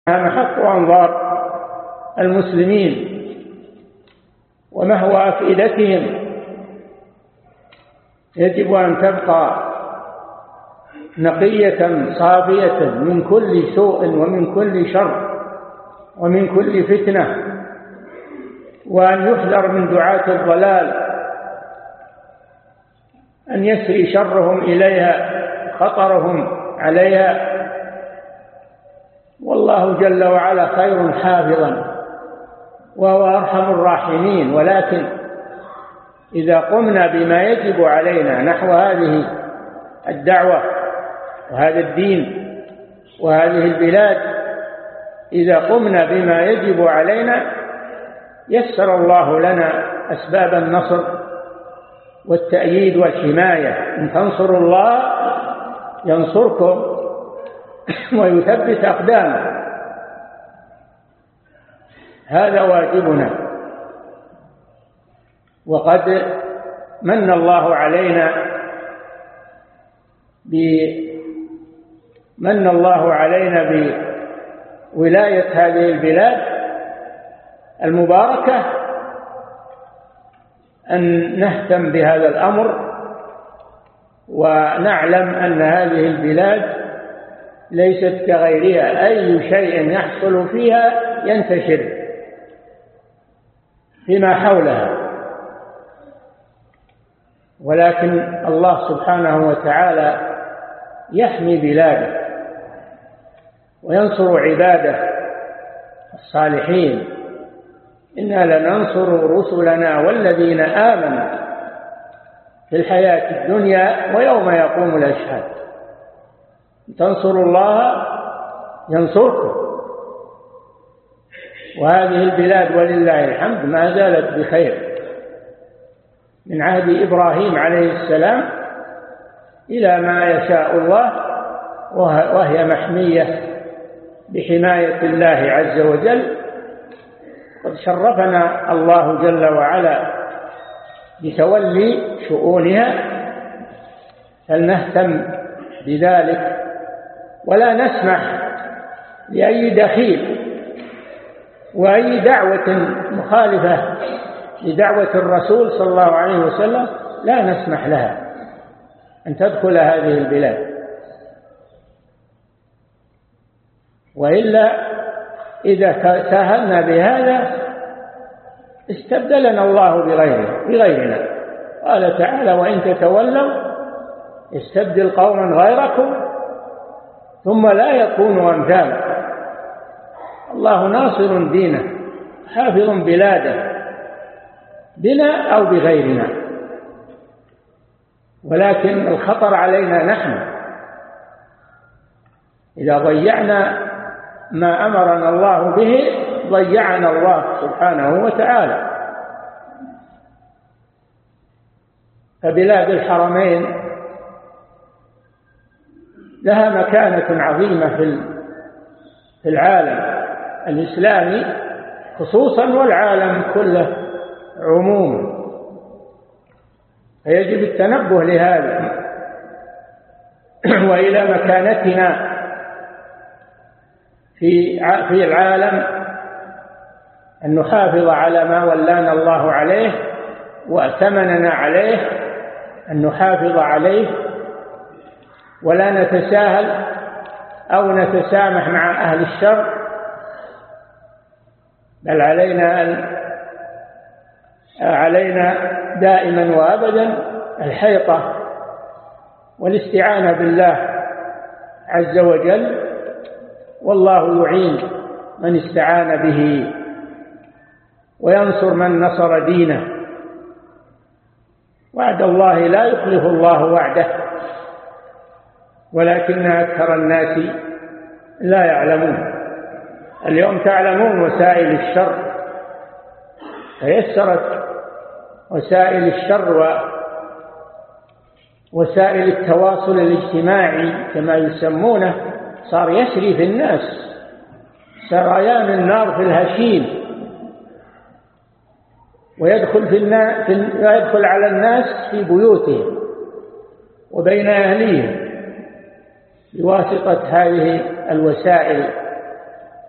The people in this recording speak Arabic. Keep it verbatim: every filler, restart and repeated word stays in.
محط أنظار المسلمين ومهوى أفئدتهم. يجب أن تبقى نقية صافية من كل سوء ومن كل شر ومن كل فتنة، وأن يحذر من دعاة الضلال أن يسري شرهم إليها خطرهم عليها. والله جل وعلا خير حافظا وهو أرحم الراحمين. ولكن إذا قمنا بما يجب علينا نحو هذه الدعوة وهذا الدين وهذه البلاد، إذا قمنا بما يجب علينا يسر الله لنا أسباب النصر والتأييد والحماية. إن تنصروا الله ينصركم ويثبت أقدامكم. هذا واجبنا. وقد من الله علينا من الله علينا بولاية هذه البلاد المباركة أن نهتم بهذا الأمر ونعلم أن هذه البلاد ليست كغيرها، أي شيء يحصل فيها ينتشر فيما حولها. ولكن الله سبحانه وتعالى يحمي بلاده وينصر عباده الصالحين. إنا لننصر رسلنا والذين آمنوا في الحياة الدنيا ويوم يقوم الأشهاد. تنصروا الله ينصركم. وهذه البلاد ولله الحمد ما زالت بخير من عهد إبراهيم عليه السلام إلى ما يشاء الله، وهي محمية بحماية الله عز وجل. قد شرفنا الله جل وعلا بتولي شؤونها، فلنهتم بذلك ولا نسمح لأي دخيل وأي دعوة مخالفة لدعوة الرسول صلى الله عليه وسلم لا نسمح لها أن تدخل هذه البلاد. وإلا إذا ساهلنا بهذا استبدلنا الله بغيره بغيرنا. قال تعالى: وإن تتولوا يستبدل قوما غيركم ثم لا يكونوا أمثالكم. الله ناصر دينه حافظ بلاده بنا أو بغيرنا، ولكن الخطر علينا نحن. إذا ضيعنا ما أمرنا الله به ضيعنا الله سبحانه وتعالى. فبلاد الحرمين لها مكانة عظيمة في العالم الإسلامي خصوصا والعالم كله عموما، فيجب التنبه لهذا وإلى مكانتنا في في العالم، أن نحافظ على ما ولانا الله عليه وأتمننا عليه، أن نحافظ عليه ولا نتساهل أو نتسامح مع أهل الشر، بل علينا أن علينا دائما وأبدا الحيطة والاستعانة بالله عز وجل، والله يعين من استعان به وينصر من نصر دينه. وعد الله لا يخلف الله وعده ولكن أكثر الناس لا يعلمون. اليوم تعلمون وسائل الشر، تيسرت وسائل الشر ووسائل التواصل الاجتماعي كما يسمونه، صار يسري في الناس سريان النار في الهشيم، ويدخل, في النا... في... ويدخل على الناس في بيوتهم وبين أهليهم بواسطة هذه الوسائل